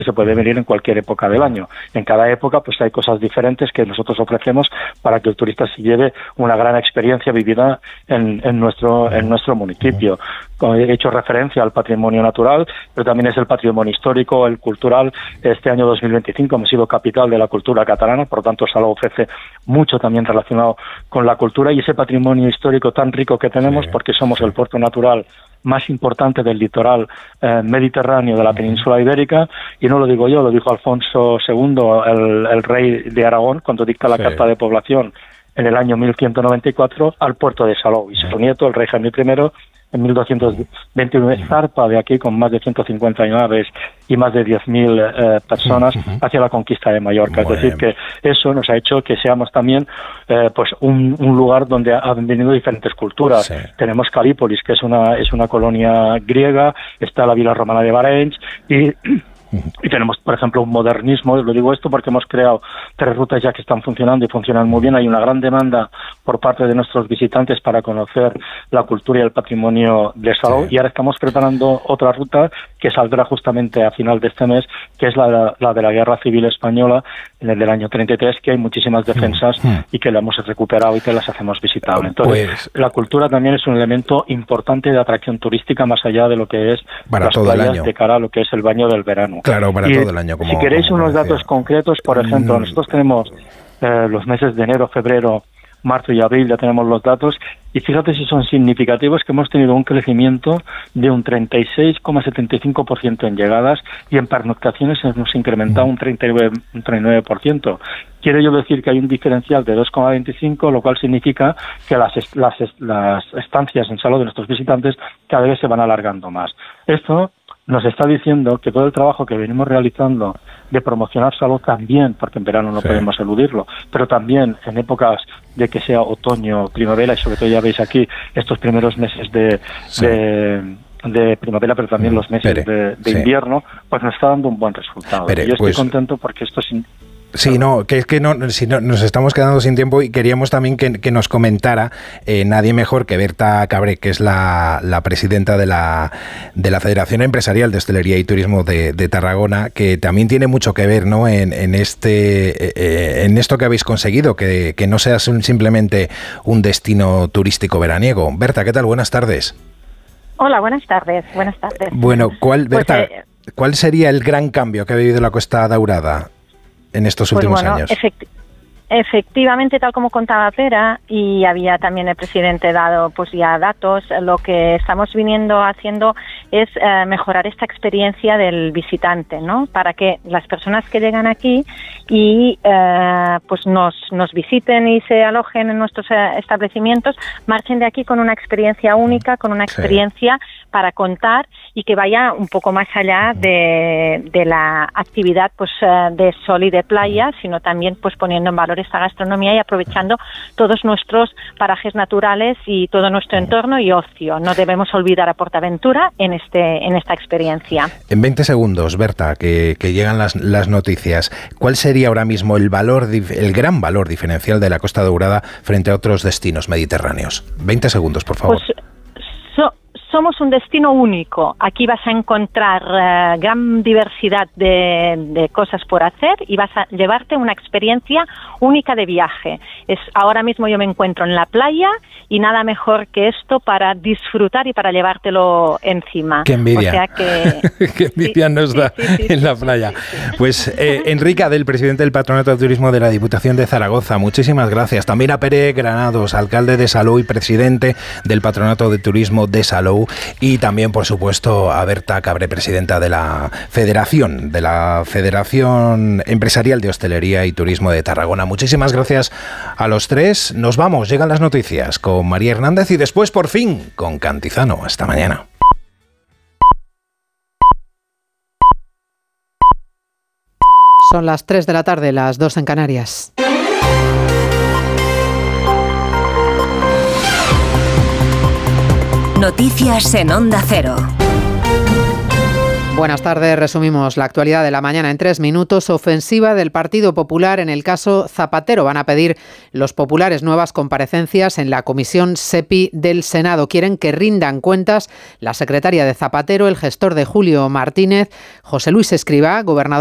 se puede venir en cualquier época del año. En cada época pues hay cosas diferentes que nosotros ofrecemos para que el turista se lleve una gran experiencia vivida en nuestro municipio. He hecho referencia al patrimonio natural, pero también es el patrimonio histórico, el cultural. Este año 2025 hemos sido capital de la cultura catalana, por lo tanto Salou ofrece mucho también relacionado con la cultura y ese patrimonio histórico tan rico que tenemos, porque somos el puerto natural más importante del litoral mediterráneo de la península ibérica, y no lo digo yo, lo dijo Alfonso II, el rey de Aragón, cuando dicta la Carta de Población en el año 1194 al puerto de Salou, y su nieto, el rey Jaime I, en 1229 zarpa de aquí con más de 150 naves y más de 10.000 personas hacia la conquista de Mallorca. Es decir, que eso nos ha hecho que seamos también pues un lugar donde han venido diferentes culturas. Tenemos Calípolis, que es una colonia griega, está la vila romana de Barenys y tenemos, por ejemplo, un modernismo. Lo digo esto porque hemos creado 3 rutas ya que están funcionando y funcionan muy bien. Hay una gran demanda por parte de nuestros visitantes para conocer la cultura y el patrimonio de Salou, y ahora estamos preparando otra ruta que saldrá justamente a final de este mes, que es la de la Guerra Civil Española en el del año 33, que hay muchísimas defensas y que la hemos recuperado y que las hacemos visitables. Entonces, la cultura también es un elemento importante de atracción turística más allá de lo que es para las todo playas el año, de cara a lo que es el baño del verano. Claro, para todo el año. Si queréis unos datos concretos, por ejemplo, nosotros tenemos los meses de enero, febrero, marzo y abril, ya tenemos los datos, y fíjate si son significativos, que hemos tenido un crecimiento de un 36,75% en llegadas, y en pernoctaciones hemos incrementado un 39%. Quiero yo decir que hay un diferencial de 2,25, lo cual significa que las estancias en Salou de nuestros visitantes cada vez se van alargando más. Esto nos está diciendo que todo el trabajo que venimos realizando de promocionar Salou también, porque en verano no podemos eludirlo, pero también en épocas de que sea otoño, primavera, y sobre todo ya veis aquí estos primeros meses de primavera, pero también los meses de invierno, pues nos está dando un buen resultado. Yo estoy contento porque esto es... Sí, no, que es que si no, nos estamos quedando sin tiempo, y queríamos también que nos comentara nadie mejor que Berta Cabré, que es la presidenta de la Federación Empresarial de Hostelería y Turismo de Tarragona, que también tiene mucho que ver, ¿no?, en esto que habéis conseguido, que no sea simplemente un destino turístico veraniego. Berta, ¿qué tal? Buenas tardes. Hola, buenas tardes. Bueno, Berta, ¿cuál sería el gran cambio que ha vivido la Costa Daurada en estos últimos años? Efectivamente, tal como contaba Pera, y había también el presidente dado pues ya datos, lo que estamos viniendo haciendo es mejorar esta experiencia del visitante, ¿no? Para que las personas que llegan aquí y pues nos visiten y se alojen en nuestros establecimientos, marchen de aquí con una experiencia única, con una experiencia para contar, y que vaya un poco más allá de la actividad pues de sol y de playa, sino también pues poniendo en valor esta gastronomía y aprovechando todos nuestros parajes naturales y todo nuestro entorno y ocio. No debemos olvidar a PortAventura en esta experiencia. En 20 segundos, Berta, que llegan las noticias, ¿cuál sería ahora mismo el gran valor diferencial de la Costa Daurada frente a otros destinos mediterráneos? 20 segundos, por favor. Pues, somos un destino único. Aquí vas a encontrar gran diversidad de cosas por hacer, y vas a llevarte una experiencia única de viaje. Ahora mismo yo me encuentro en la playa, y nada mejor que esto para disfrutar y para llevártelo encima. ¡Qué envidia! O sea que, ¡Qué envidia nos da en la playa! Pues Enrique Adel, presidente del Patronato de Turismo de la Diputación de Zaragoza, muchísimas gracias. También a Pere Granados, alcalde de Salou y presidente del Patronato de Turismo de Salou, y también, por supuesto, a Berta Cabré, presidenta de la Federación Empresarial de Hostelería y Turismo de Tarragona. Muchísimas gracias a los tres. Nos vamos, llegan las noticias con María Hernández y después, por fin, con Cantizano. Hasta mañana. Son las 3 de la tarde, las 2 en Canarias. Noticias en Onda Cero. Buenas tardes, resumimos la actualidad de la mañana en 3 minutos. Ofensiva del Partido Popular en el caso Zapatero. Van a pedir los populares nuevas comparecencias en la comisión SEPI del Senado. Quieren que rindan cuentas la secretaria de Zapatero, el gestor de Julio Martínez, José Luis Escrivá, gobernador